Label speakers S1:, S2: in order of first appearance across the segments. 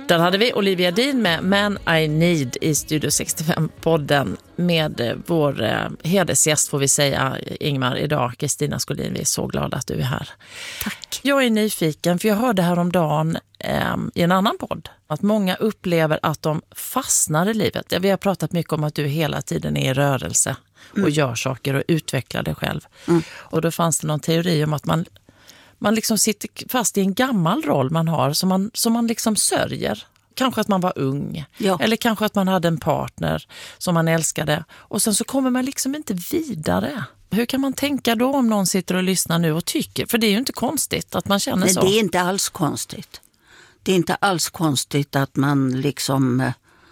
S1: Där hade vi Olivia Dean med Man I Need i Studio 65-podden med vår hedersgäst får vi säga, Ingmar, idag, Kristina Skolin. Vi är så glada att du är här.
S2: Tack.
S1: Jag är nyfiken för jag hörde häromdagen i en annan podd att många upplever att de fastnar i livet. Vi har pratat mycket om att du hela tiden är i rörelse och gör saker och utvecklar dig själv. Och då fanns det någon teori om att man liksom sitter fast i en gammal roll man har som man liksom sörjer. Kanske att man var ung. Ja. Eller kanske att man hade en partner som man älskade. Och sen så kommer man liksom inte vidare. Hur kan man tänka då om någon sitter och lyssnar nu och tycker? För det är ju inte konstigt att man känner så.
S2: Nej, det är inte alls konstigt. Det är inte alls konstigt att man liksom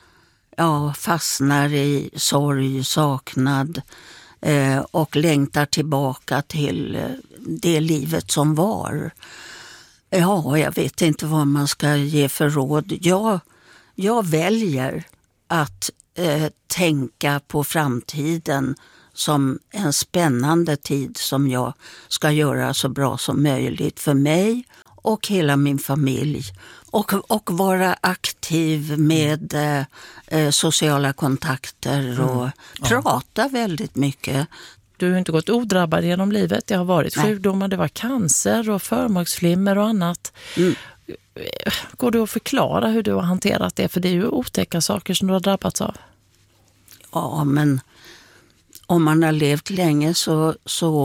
S2: fastnar i sorg, saknad och längtar tillbaka till det livet som var. Ja, jag vet inte vad man ska ge för råd. Jag väljer att tänka på framtiden som en spännande tid som jag ska göra så bra som möjligt för mig och hela min familj. Och vara aktiv med sociala kontakter och prata väldigt mycket.
S1: Du har inte gått odrabbad genom livet. Det har varit sjukdomar, det var cancer och förmaksflimmer och annat. Går du att förklara hur du har hanterat det? För det är ju otäcka saker som du har drabbats av.
S2: Ja, men om man har levt länge så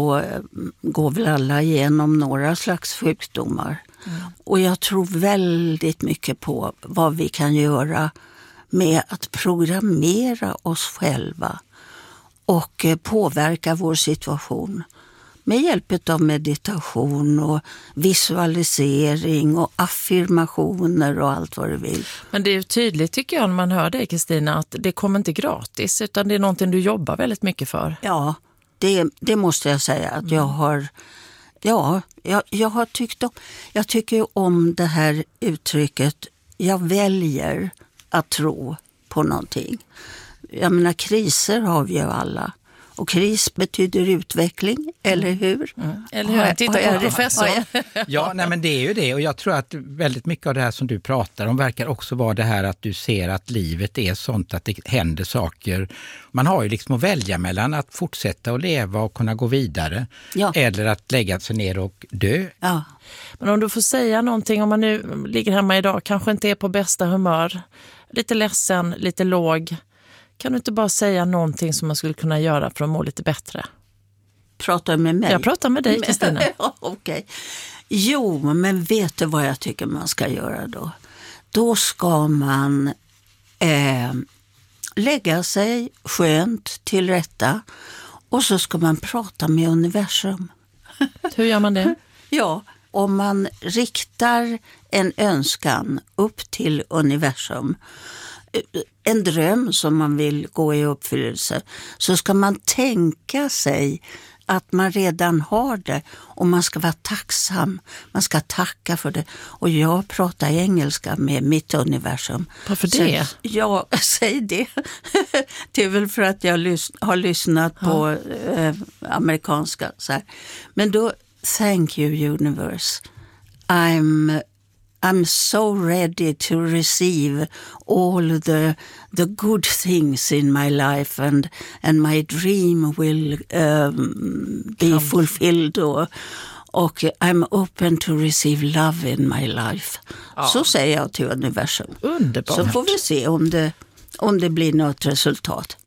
S2: går väl alla igenom några slags sjukdomar. Och jag tror väldigt mycket på vad vi kan göra med att programmera oss själva och påverka vår situation med hjälp av meditation och visualisering och affirmationer och allt vad du vill. Men
S1: det är ju tydligt tycker jag när man hör dig, Kristina, att det kommer inte gratis utan det är någonting du jobbar väldigt mycket för.
S2: Ja, det måste jag säga att jag har. Jag har jag tycker om det här uttrycket, jag väljer att tro på någonting. Jag menar, kriser har vi ju alla. Och kris betyder utveckling, eller hur?
S1: Eller hur? Titta på professor.
S3: Ja, nej, men det är ju det. Och jag tror att väldigt mycket av det här som du pratar om verkar också vara det här att du ser att livet är sånt att det händer saker. Man har ju liksom att välja mellan att fortsätta att leva och kunna gå vidare. Ja. Eller att lägga sig ner och dö.
S2: Ja.
S1: Men om du får säga någonting, om man nu ligger hemma idag, kanske inte är på bästa humör, lite ledsen, lite låg. Kan du inte bara säga någonting som man skulle kunna göra för att må lite bättre?
S2: Pratar du med mig?
S1: Jag pratar med dig, Kristina.
S2: Okej. Jo, men vet du vad jag tycker man ska göra då? Då ska man lägga sig skönt till rätta och så ska man prata med universum.
S1: Hur gör man det?
S2: Ja, om man riktar en önskan upp till universum, en dröm som man vill gå i uppfyllelse, så ska man tänka sig att man redan har det och man ska vara tacksam. Man ska tacka för det. Och jag pratar engelska med mitt universum.
S1: Varför det?
S2: Så, ja, säg det. Det är väl för att jag har lyssnat på amerikanska. Så här. Men då, thank you universe. I'm so ready to receive all the good things in my life and my dream will be fulfilled och I'm open to receive love in my life. Ja. Så säger jag till universum.
S1: Underbart.
S2: Så får vi se om det blir något resultat.